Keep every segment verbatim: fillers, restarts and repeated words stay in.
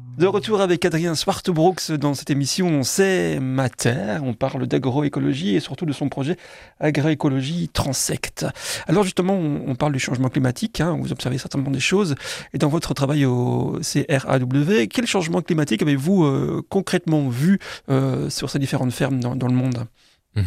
De retour avec Adrien Swartbrooks dans cette émission C'est ma terre. On parle d'agroécologie et surtout de son projet Agroécologie Transect. Alors justement, on, on parle du changement climatique, hein, vous observez certainement des choses. Et dans votre travail au C R A W, quel changement climatique avez-vous euh, concrètement vu euh, sur ces différentes fermes dans, dans le monde ? Mmh.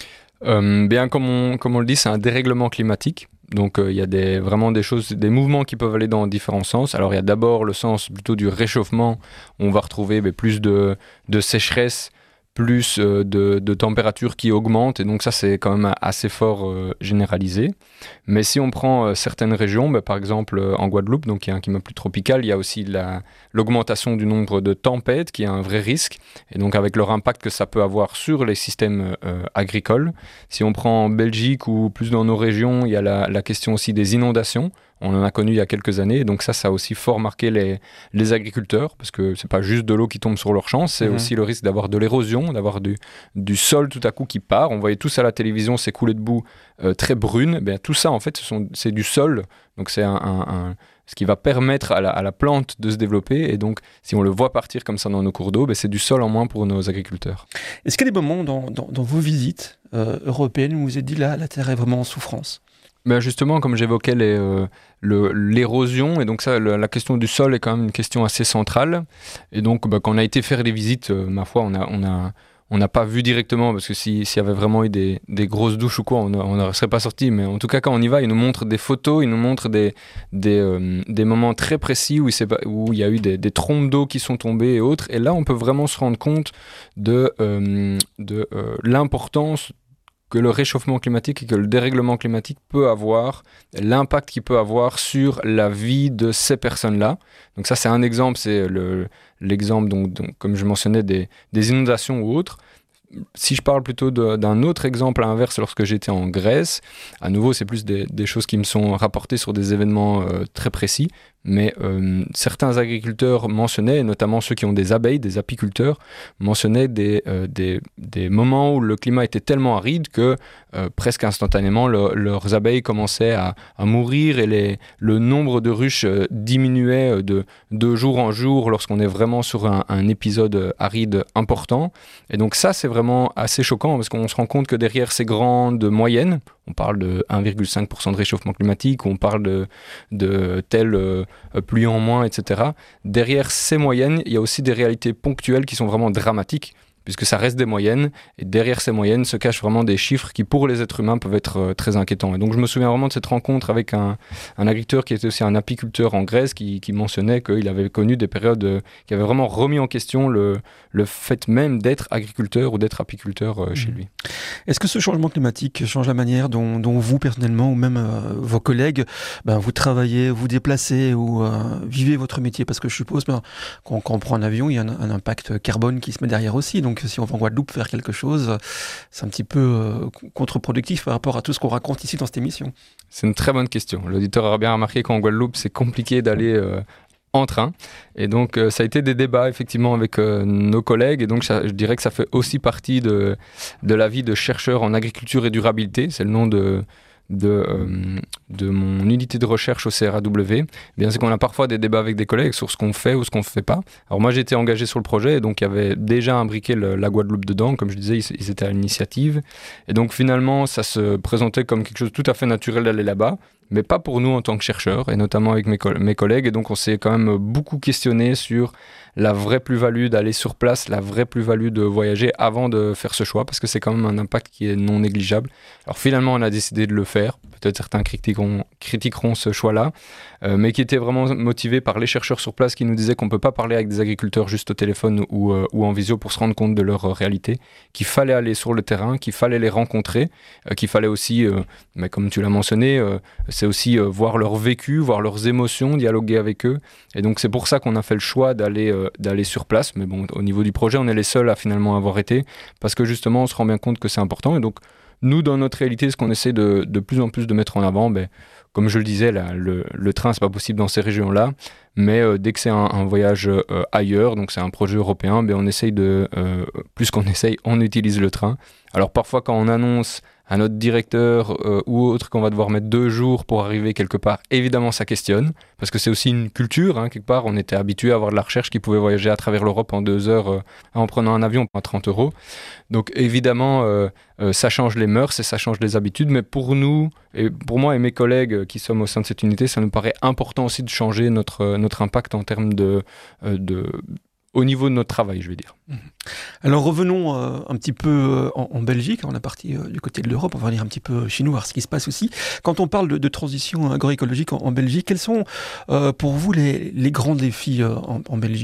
Euh, bien, comme on, comme on le dit, c'est un dérèglement climatique. Donc il euh, y a des, vraiment des choses, des mouvements qui peuvent aller dans différents sens. Alors il y a d'abord le sens plutôt du réchauffement, où on va retrouver bah, plus de, de sécheresse, plus euh, de, de température qui augmente, et donc ça c'est quand même assez fort euh, généralisé. Mais si on prend euh, certaines régions, bah, par exemple euh, en Guadeloupe, donc il y a un climat plus tropical, il y a aussi la, l'augmentation du nombre de tempêtes qui est un vrai risque, et donc avec leur impact que ça peut avoir sur les systèmes euh, agricoles. Si on prend en Belgique ou plus dans nos régions, il y a la, la question aussi des inondations. On en a connu il y a quelques années, donc ça, ça a aussi fort marqué les, les agriculteurs, parce que c'est pas juste de l'eau qui tombe sur leurs champs, c'est mmh. aussi le risque d'avoir de l'érosion, d'avoir du, du sol tout à coup qui part. On voyait tous à la télévision ces coulées de boue euh, très brunes. Bien, tout ça, en fait, ce sont, c'est du sol, donc c'est un, un, un, ce qui va permettre à la, à la plante de se développer, et donc si on le voit partir comme ça dans nos cours d'eau, bien, c'est du sol en moins pour nos agriculteurs. Est-ce qu'il y a des moments dans, dans, dans vos visites euh, européennes où vous vous êtes dit là, la terre est vraiment en souffrance ? Ben justement, comme j'évoquais les, euh, le, l'érosion, et donc ça, le, la question du sol est quand même une question assez centrale. Et donc, ben, quand on a été faire des visites, euh, ma foi, on a, on a, on n'a pas vu directement, parce que si, s'il y avait vraiment eu des, des grosses douches ou quoi, on ne serait pas sorti. Mais en tout cas, quand on y va, ils nous montrent des photos, ils nous montrent des, des, euh, des moments très précis où il, pas, où il y a eu des, des trompes d'eau qui sont tombées et autres. Et là, on peut vraiment se rendre compte de, euh, de euh, l'importance que le réchauffement climatique et que le dérèglement climatique peut avoir, l'impact qu'il peut avoir sur la vie de ces personnes-là. Donc ça, c'est un exemple, c'est le, l'exemple, donc, donc, comme je mentionnais, des, des inondations ou autres. Si je parle plutôt de, d'un autre exemple à l'inverse, lorsque j'étais en Grèce, à nouveau, c'est plus des, des choses qui me sont rapportées sur des événements euh, très précis, mais euh, certains agriculteurs mentionnaient, notamment ceux qui ont des abeilles, des apiculteurs, mentionnaient des, euh, des, des moments où le climat était tellement aride que euh, presque instantanément, le, leurs abeilles commençaient à, à mourir et les, le nombre de ruches euh, diminuait de, de jour en jour lorsqu'on est vraiment sur un, un épisode aride important. Et donc ça, c'est vraiment assez choquant parce qu'on se rend compte que derrière ces grandes moyennes, on parle de un virgule cinq pour cent de réchauffement climatique, on parle de, de telle euh, pluie en moins, et cetera. Derrière ces moyennes, il y a aussi des réalités ponctuelles qui sont vraiment dramatiques, puisque ça reste des moyennes, et derrière ces moyennes se cachent vraiment des chiffres qui, pour les êtres humains, peuvent être euh, très inquiétants. Et donc je me souviens vraiment de cette rencontre avec un, un agriculteur qui était aussi un apiculteur en Grèce, qui, qui mentionnait qu'il avait connu des périodes euh, qui avaient vraiment remis en question le, le fait même d'être agriculteur ou d'être apiculteur euh, chez mmh. lui. Est-ce que ce changement climatique change la manière dont, dont vous, personnellement, ou même euh, vos collègues, ben, vous travaillez, vous déplacez ou euh, vivez votre métier ? Parce que je suppose ben, qu'on, quand on prend un avion, il y a un, un impact carbone qui se met derrière aussi. Donc si on va en Guadeloupe faire quelque chose, c'est un petit peu euh, contre-productif par rapport à tout ce qu'on raconte ici dans cette émission. C'est une très bonne question. L'auditeur aura bien remarqué qu'en Guadeloupe, c'est compliqué d'aller euh, en train. Et donc, euh, ça a été des débats, effectivement, avec euh, nos collègues. Et donc, ça, je dirais que ça fait aussi partie de, de la vie de chercheur en agriculture et durabilité. C'est le nom de... De, euh, de mon unité de recherche au C R A W, eh bien, c'est qu'on a parfois des débats avec des collègues sur ce qu'on fait ou ce qu'on ne fait pas. Alors moi, j'ai été engagé sur le projet, et donc il y avait déjà imbriqué le, la Guadeloupe dedans. Comme je disais, ils, ils étaient à l'initiative. Et donc finalement, ça se présentait comme quelque chose de tout à fait naturel d'aller là-bas, mais pas pour nous en tant que chercheurs, et notamment avec mes, co- mes collègues. Et donc on s'est quand même beaucoup questionné sur la vraie plus-value d'aller sur place, la vraie plus-value de voyager avant de faire ce choix, parce que c'est quand même un impact qui est non négligeable. Alors finalement, on a décidé de le faire. Peut-être certains critiqueront, critiqueront ce choix-là, euh, mais qui était vraiment motivé par les chercheurs sur place qui nous disaient qu'on ne peut pas parler avec des agriculteurs juste au téléphone ou, euh, ou en visio pour se rendre compte de leur euh, réalité, qu'il fallait aller sur le terrain, qu'il fallait les rencontrer, euh, qu'il fallait aussi, euh, mais comme tu l'as mentionné, euh, c'est aussi euh, voir leur vécu, voir leurs émotions, dialoguer avec eux. Et donc c'est pour ça qu'on a fait le choix d'aller, euh, d'aller sur place. Mais bon, au niveau du projet, on est les seuls à finalement avoir été, parce que justement, on se rend bien compte que c'est important. Et donc, nous, dans notre réalité, ce qu'on essaie de, de plus en plus de mettre en avant, ben, comme je le disais, là, le, le train, c'est pas possible dans ces régions-là, mais euh, dès que c'est un, un voyage euh, ailleurs, donc c'est un projet européen, ben, on essaye de, euh, plus qu'on essaye, on utilise le train. Alors parfois, quand on annonce à notre directeur euh, ou autre qu'on va devoir mettre deux jours pour arriver quelque part, évidemment ça questionne, parce que c'est aussi une culture, hein, quelque part, on était habitué à avoir de la recherche qui pouvait voyager à travers l'Europe en deux heures euh, en prenant un avion à trente euros. Donc évidemment, euh, euh, ça change les mœurs et ça change les habitudes, mais pour nous, et pour moi et mes collègues qui sommes au sein de cette unité, ça nous paraît important aussi de changer notre, notre impact en termes de... Euh, de au niveau de notre travail, je vais dire. Alors revenons euh, un petit peu euh, en, en Belgique, on est parti euh, du côté de l'Europe, on va venir un petit peu chez nous, voir ce qui se passe aussi. Quand on parle de, de transition agroécologique en, en Belgique, quels sont euh, pour vous les, les grands défis euh, en, en Belgique ?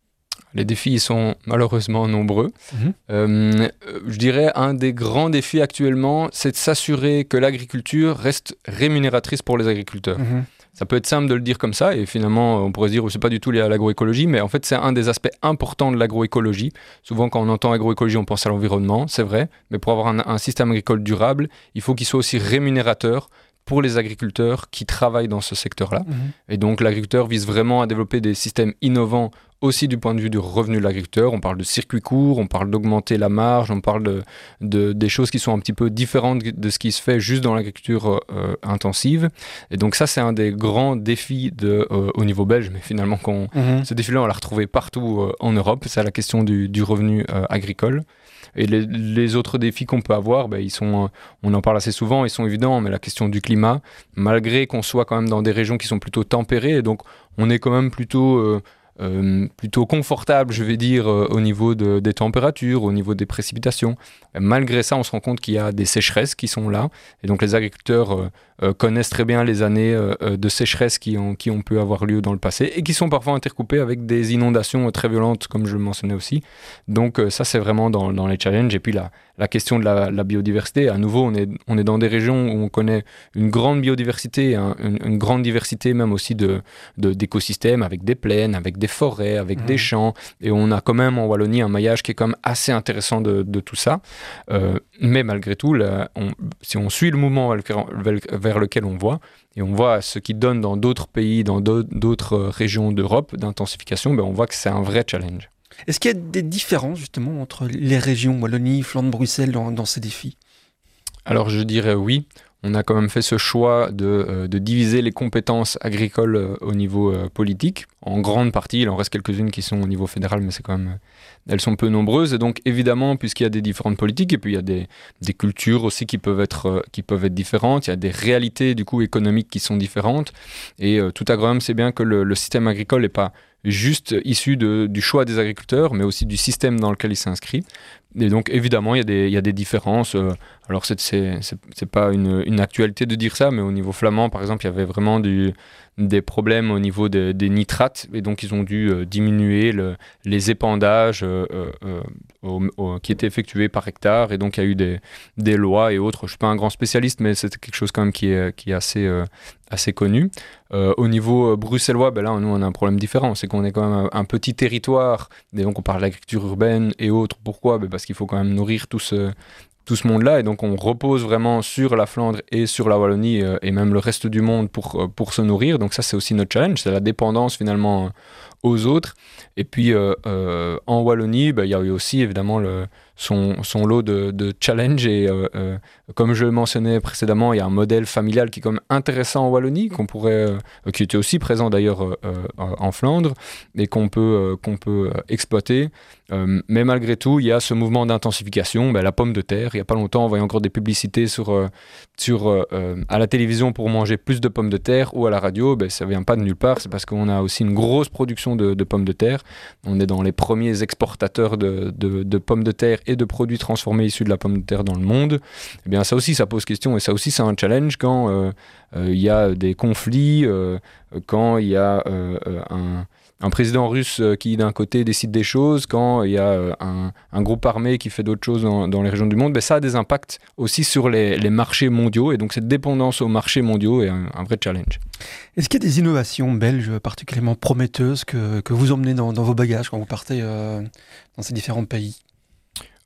Les défis sont malheureusement nombreux. Mmh. Euh, je dirais un des grands défis actuellement, c'est de s'assurer que l'agriculture reste rémunératrice pour les agriculteurs. Mmh. Ça peut être simple de le dire comme ça, et finalement, on pourrait se dire que ce n'est pas du tout lié à l'agroécologie, mais en fait, c'est un des aspects importants de l'agroécologie. Souvent, quand on entend agroécologie, on pense à l'environnement, c'est vrai, mais pour avoir un, un système agricole durable, il faut qu'il soit aussi rémunérateur pour les agriculteurs qui travaillent dans ce secteur-là. Mmh. Et donc, l'agriculteur vise vraiment à développer des systèmes innovants aussi du point de vue du revenu de l'agriculteur. On parle de circuits courts, on parle d'augmenter la marge, on parle de, de, des choses qui sont un petit peu différentes de ce qui se fait juste dans l'agriculture euh, intensive. Et donc ça, c'est un des grands défis de, euh, au niveau belge, mais finalement, qu'on, mmh. ce défi-là, on l'a retrouvé partout euh, en Europe. C'est la question du, du revenu euh, agricole. Et les, les autres défis qu'on peut avoir, ben, ils sont, on en parle assez souvent, ils sont évidents, mais la question du climat, malgré qu'on soit quand même dans des régions qui sont plutôt tempérées, et donc on est quand même plutôt... Euh, Euh, plutôt confortable, je vais dire, euh, au niveau de, des températures, au niveau des précipitations. Et malgré ça, on se rend compte qu'il y a des sécheresses qui sont là. Et donc les agriculteurs euh, euh, connaissent très bien les années euh, de sécheresse qui ont, qui ont pu avoir lieu dans le passé et qui sont parfois intercoupées avec des inondations très violentes, comme je le mentionnais aussi. Donc euh, ça, c'est vraiment dans, dans les challenges. Et puis la, la question de la, la biodiversité, à nouveau, on est, on est dans des régions où on connaît une grande biodiversité, hein, une, une grande diversité même aussi de, de, d'écosystèmes, avec des plaines, avec des forêts, avec mmh. des champs, et on a quand même en Wallonie un maillage qui est quand même assez intéressant de, de tout ça. Euh, mais malgré tout, là, on, si on suit le mouvement vers, vers lequel on voit, et on voit ce qui donne dans d'autres pays, dans d'autres régions d'Europe d'intensification, ben on voit que c'est un vrai challenge. Est-ce qu'il y a des différences justement entre les régions Wallonie, Flandre, Bruxelles dans, dans ces défis ? Alors je dirais oui. On a quand même fait ce choix de, euh, de diviser les compétences agricoles euh, au niveau euh, politique. En grande partie, il en reste quelques-unes qui sont au niveau fédéral, mais c'est quand même, euh, elles sont peu nombreuses. Et donc, évidemment, puisqu'il y a des différentes politiques, et puis il y a des, des cultures aussi qui peuvent, être, euh, qui peuvent être différentes, il y a des réalités du coup économiques qui sont différentes. Et euh, tout agronome sait bien que le, le système agricole n'est pas juste issu de, du choix des agriculteurs, mais aussi du système dans lequel il s'inscrit. Et donc, évidemment, il y a des, il y a des différences. Euh, alors, c'est, c'est, c'est, c'est pas une, une actualité de dire ça, mais au niveau flamand, par exemple, il y avait vraiment du, des problèmes au niveau de, des nitrates. Et donc, ils ont dû euh, diminuer le, les épandages euh, euh, au, au, qui étaient effectués par hectare. Et donc, il y a eu des, des lois et autres. Je ne suis pas un grand spécialiste, mais c'est quelque chose quand même qui est, qui est assez, euh, assez connu. Euh, au niveau bruxellois, ben là, nous, on a un problème différent. C'est qu'on est quand même un, un petit territoire. Et donc, on parle d'agriculture urbaine et autres. Pourquoi ? Ben parce qu'il faut quand même nourrir tout ce, tout ce monde-là. Et donc, on repose vraiment sur la Flandre et sur la Wallonie euh, et même le reste du monde pour, pour se nourrir. Donc, ça, c'est aussi notre challenge. C'est la dépendance, finalement, aux autres. Et puis, euh, euh, en Wallonie, ben, il y a eu aussi, évidemment, le... Son, son lot de, de challenges et euh, euh, comme je le mentionnais précédemment, il y a un modèle familial qui est quand même intéressant en Wallonie, qu'on pourrait, euh, qui était aussi présent d'ailleurs euh, euh, en Flandre et qu'on peut, euh, qu'on peut exploiter. Euh, mais malgré tout, il y a ce mouvement d'intensification, ben, la pomme de terre. Il n'y a pas longtemps, on voyait encore des publicités sur, euh, sur, euh, à la télévision pour manger plus de pommes de terre ou à la radio. Ben, ça ne vient pas de nulle part, c'est parce qu'on a aussi une grosse production de, de pommes de terre. On est dans les premiers exportateurs de, de, de pommes de terre et de produits transformés issus de la pomme de terre dans le monde. Eh bien, ça aussi, ça pose question et ça aussi, c'est un challenge quand euh, euh, il y a des conflits, euh, quand il y a euh, un, un président russe qui, d'un côté, décide des choses, quand il y a un, un groupe armé qui fait d'autres choses dans, dans les régions du monde, ben, ça a des impacts aussi sur les, les marchés mondiaux et donc cette dépendance aux marchés mondiaux est un, un vrai challenge. Est-ce qu'il y a des innovations belges particulièrement prometteuses que, que vous emmenez dans, dans vos bagages quand vous partez euh, dans ces différents pays ?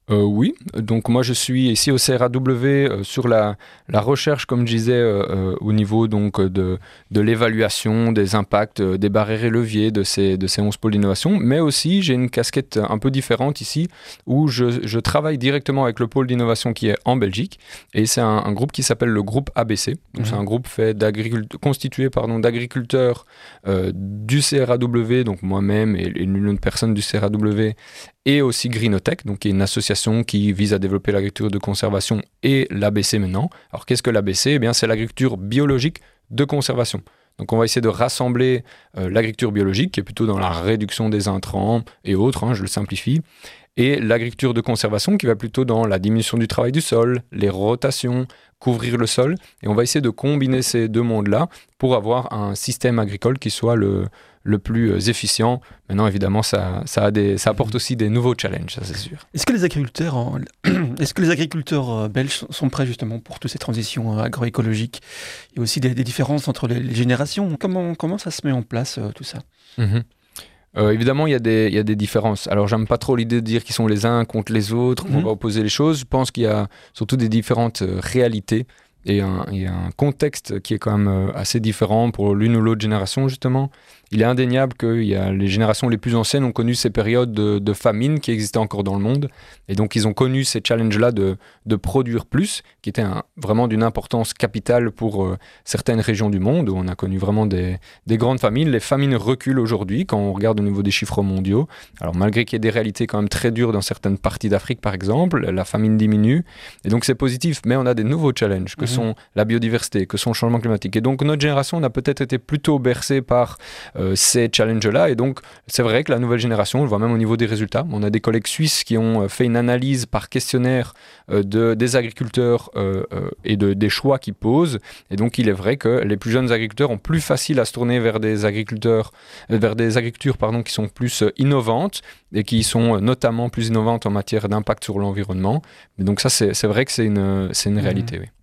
Euh, oui, donc moi je suis ici au C R A W euh, sur la, la recherche, comme je disais, euh, euh, au niveau donc, de, de l'évaluation des impacts euh, des barrières et leviers de ces, de ces onze pôles d'innovation, mais aussi j'ai une casquette un peu différente ici où je, je travaille directement avec le pôle d'innovation qui est en Belgique et c'est un, un groupe qui s'appelle le groupe A B C. Donc mmh. C'est un groupe fait constitué pardon, d'agriculteurs euh, du C R A W, donc moi-même et, et une autre personne du C R A W, et aussi Greenotech, donc qui est une association qui vise à développer l'agriculture de conservation, et l'A B C maintenant. Alors qu'est-ce que l'A B C ? Eh bien, c'est l'agriculture biologique de conservation. Donc on va essayer de rassembler euh, l'agriculture biologique, qui est plutôt dans la réduction des intrants et autres, hein, je le simplifie, et l'agriculture de conservation qui va plutôt dans la diminution du travail du sol, les rotations, couvrir le sol. Et on va essayer de combiner ces deux mondes-là pour avoir un système agricole qui soit le, le plus efficient. Maintenant, évidemment, ça, ça, a des, ça apporte aussi des nouveaux challenges, ça c'est sûr. Est-ce que les agriculteurs, en... Est-ce que les agriculteurs belges sont prêts justement pour toutes ces transitions agroécologiques et aussi des, des différences entre les, les générations ? Comment, comment ça se met en place, euh, tout ça ? mm-hmm. Euh, évidemment, il y, a des, il y a des différences. Alors, j'aime pas trop l'idée de dire qu'ils sont les uns contre les autres, qu'on mmh. va opposer les choses. Je pense qu'il y a surtout des différentes euh, réalités et un, et un contexte qui est quand même euh, assez différent pour l'une ou l'autre génération, justement. Il est indéniable que y a les générations les plus anciennes ont connu ces périodes de, de famine qui existaient encore dans le monde. Et donc, ils ont connu ces challenges-là de, de produire plus, qui était un, vraiment d'une importance capitale pour euh, certaines régions du monde, où on a connu vraiment des, des grandes famines. Les famines reculent aujourd'hui quand on regarde au niveau des chiffres mondiaux. Alors, malgré qu'il y ait des réalités quand même très dures dans certaines parties d'Afrique, par exemple, la famine diminue. Et donc, c'est positif. Mais on a des nouveaux challenges, que mmh. sont la biodiversité, que sont le changement climatique. Et donc, notre génération, on a peut-être été plutôt bercée par Euh, ces challenges-là. Et donc, c'est vrai que la nouvelle génération, on le voit même au niveau des résultats. On a des collègues suisses qui ont fait une analyse par questionnaire euh, de, des agriculteurs euh, euh, et de, des choix qu'ils posent. Et donc, il est vrai que les plus jeunes agriculteurs ont plus facile à se tourner vers des agriculteurs, euh, vers des agricultures pardon, qui sont plus euh, innovantes et qui sont euh, notamment plus innovantes en matière d'impact sur l'environnement. Et donc, ça, c'est, c'est vrai que c'est une, c'est une réalité, mmh. oui.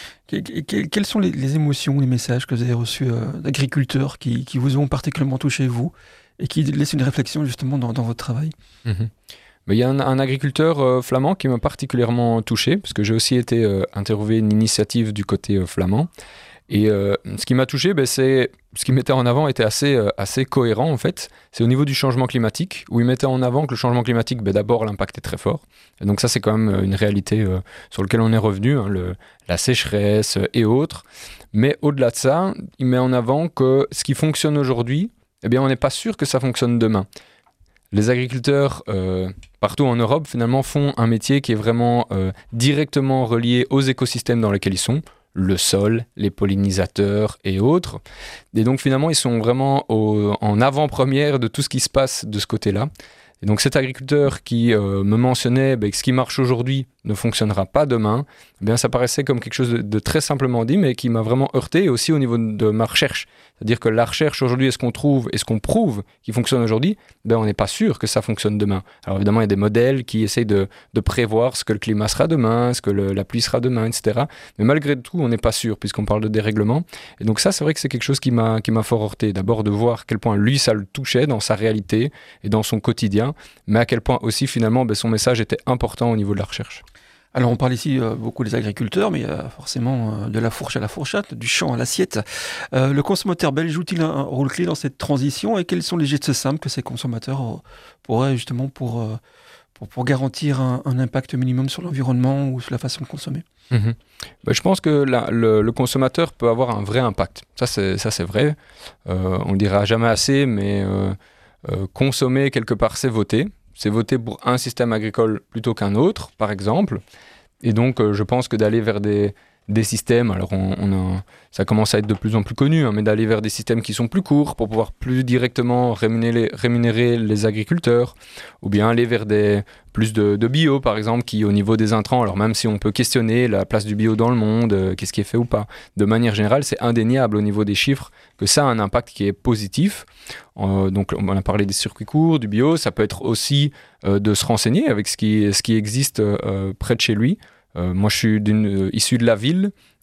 Quelles sont les, les émotions, les messages que vous avez reçus euh, d'agriculteurs qui, qui vous ont particulièrement touché, vous, et qui laissent une réflexion justement dans, dans votre travail ? mmh. Il y a un, un agriculteur euh, flamand qui m'a particulièrement touché, parce que j'ai aussi été euh, interviewé une initiative du côté euh, flamand. Et euh, ce qui m'a touché, ben, c'est ce qu'il mettait en avant était assez, euh, assez cohérent en fait. C'est au niveau du changement climatique, où il mettait en avant que le changement climatique, ben, d'abord l'impact est très fort. Et donc ça c'est quand même une réalité euh, sur laquelle on est revenu, hein, le, la sécheresse et autres. Mais au-delà de ça, il met en avant que ce qui fonctionne aujourd'hui, eh bien on n'est pas sûr que ça fonctionne demain. Les agriculteurs euh, partout en Europe finalement font un métier qui est vraiment euh, directement relié aux écosystèmes dans lesquels ils sont. Le sol, les pollinisateurs et autres. Et donc finalement, ils sont vraiment au, en avant-première de tout ce qui se passe de ce côté-là. Et donc cet agriculteur qui euh, me mentionnait bah, que ce qui marche aujourd'hui ne fonctionnera pas demain, eh bien, ça paraissait comme quelque chose de, de très simplement dit, mais qui m'a vraiment heurté, et aussi au niveau de ma recherche. C'est-à-dire que la recherche aujourd'hui, est-ce qu'on trouve, est-ce qu'on prouve qui fonctionne aujourd'hui, ben, on n'est pas sûr que ça fonctionne demain. Alors évidemment, il y a des modèles qui essayent de, de prévoir ce que le climat sera demain, ce que le, la pluie sera demain, et cetera. Mais malgré tout, on n'est pas sûr, puisqu'on parle de dérèglement. Et donc ça, c'est vrai que c'est quelque chose qui m'a, qui m'a fort heurté. D'abord, de voir à quel point lui, ça le touchait dans sa réalité et dans son quotidien, mais à quel point aussi, finalement, ben, son message était important au niveau de la recherche. Alors on parle ici euh, beaucoup des agriculteurs, mais euh, forcément euh, de la fourche à la fourchette, du champ à l'assiette. Euh, le consommateur belge joue-t-il un, un rôle clé dans cette transition, et quels sont les gestes simples que ces consommateurs euh, pourraient justement pour, euh, pour, pour garantir un, un impact minimum sur l'environnement ou sur la façon de consommer ? Mmh. Ben, je pense que la, le, le consommateur peut avoir un vrai impact. Ça c'est, ça, c'est vrai. Euh, on ne le dira jamais assez, mais euh, euh, consommer quelque part, c'est voter. C'est voter pour un système agricole plutôt qu'un autre, par exemple. Et donc, euh, je pense que d'aller vers des, des systèmes, alors on, on a, ça commence à être de plus en plus connu, hein, mais d'aller vers des systèmes qui sont plus courts pour pouvoir plus directement rémunérer, rémunérer les agriculteurs, ou bien aller vers des, plus de, de bio, par exemple, qui au niveau des intrants, alors même si on peut questionner la place du bio dans le monde, euh, qu'est-ce qui est fait ou pas, de manière générale, c'est indéniable au niveau des chiffres que ça a un impact qui est positif. Euh, donc on a parlé des circuits courts, du bio, ça peut être aussi euh, de se renseigner avec ce qui, ce qui existe euh, près de chez lui. Euh, moi, je suis d'une, euh, issu de la ville,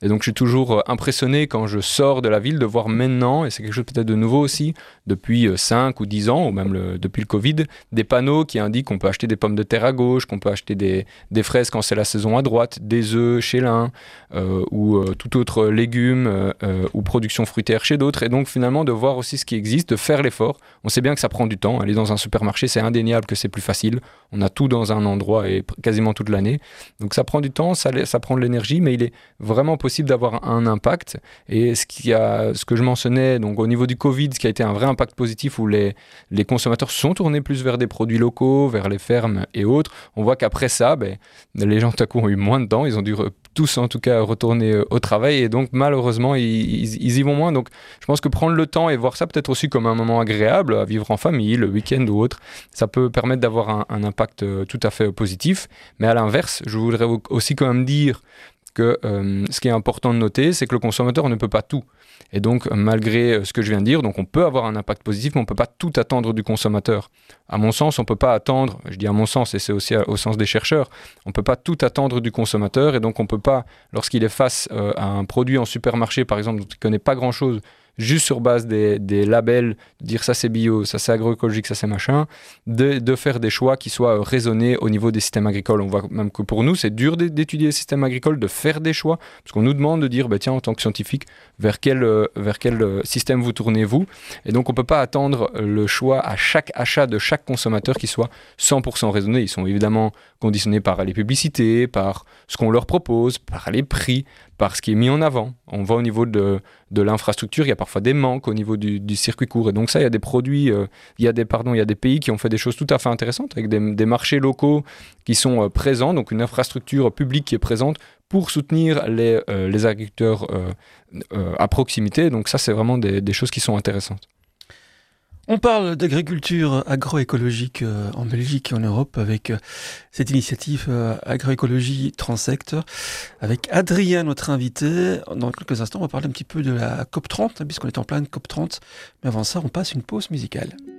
Et donc je suis toujours impressionné quand je sors de la ville de voir maintenant, et c'est quelque chose peut-être de nouveau aussi, depuis cinq ou dix ans, ou même le, depuis le Covid, des panneaux qui indiquent qu'on peut acheter des pommes de terre à gauche, qu'on peut acheter des, des fraises quand c'est la saison à droite, des œufs chez l'un, euh, ou euh, tout autre légume, euh, euh, ou production fruitière chez d'autres. Et donc finalement de voir aussi ce qui existe, de faire l'effort. On sait bien que ça prend du temps. Aller dans un supermarché, c'est indéniable que c'est plus facile. On a tout dans un endroit et quasiment toute l'année. Donc ça prend du temps, ça, ça prend de l'énergie, mais il est vraiment possible d'avoir un impact. Et ce, qui a, ce que je mentionnais, donc au niveau du Covid, ce qui a été un vrai impact positif où les, les consommateurs sont tournés plus vers des produits locaux, vers les fermes et autres, on voit qu'après ça, ben, les gens tout à coup ont eu moins de temps, ils ont dû re- tous en tout cas retourner au travail et donc malheureusement ils, ils, ils y vont moins. Donc je pense que prendre le temps et voir ça peut-être aussi comme un moment agréable à vivre en famille, le week-end ou autre, ça peut permettre d'avoir un, un impact tout à fait positif. Mais à l'inverse, je voudrais aussi quand même dire que euh, ce qui est important de noter, c'est que le consommateur ne peut pas tout. Et donc, malgré ce que je viens de dire, donc on peut avoir un impact positif, mais on ne peut pas tout attendre du consommateur. À mon sens, on ne peut pas attendre, je dis à mon sens, et c'est aussi au sens des chercheurs, on ne peut pas tout attendre du consommateur, et donc on ne peut pas, lorsqu'il est face euh, à un produit en supermarché, par exemple, dont il ne connaît pas grand-chose, juste sur base des, des labels, de dire ça c'est bio, ça c'est agroécologique, ça c'est machin, de, de faire des choix qui soient raisonnés au niveau des systèmes agricoles. On voit même que pour nous, c'est dur d'étudier les systèmes agricoles, de faire des choix, parce qu'on nous demande de dire, bah, tiens, en tant que scientifique, vers quel, euh, vers quel euh, système vous tournez-vous. Et donc, on ne peut pas attendre le choix à chaque achat de chaque consommateur qui soit cent pour cent raisonné. Ils sont évidemment conditionnés par les publicités, par ce qu'on leur propose, par les prix, par ce qui est mis en avant. On voit au niveau de, de l'infrastructure, il y a parfois des manques au niveau du, du circuit court. Et donc ça, il y a des produits, euh, il, y a des, pardon, il y a des pays qui ont fait des choses tout à fait intéressantes, avec des, des marchés locaux qui sont euh, présents, donc une infrastructure publique qui est présente pour soutenir les, euh, les agriculteurs euh, euh, à proximité. Donc ça, c'est vraiment des, des choses qui sont intéressantes. On parle d'agriculture agroécologique euh, en Belgique et en Europe avec euh, cette initiative euh, agroécologie Transect avec Adrien, notre invité. Dans quelques instants, on va parler un petit peu de la COP trente, hein, puisqu'on est en pleine COP trente. Mais avant ça, on passe une pause musicale.